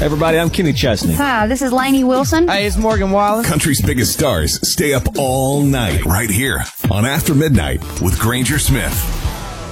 Everybody, I'm Kenny Chesney. Hi, this is Lainey Wilson. Hey, it's Morgan Wallace. Country's biggest stars stay up all night right here on After Midnight with Granger Smith.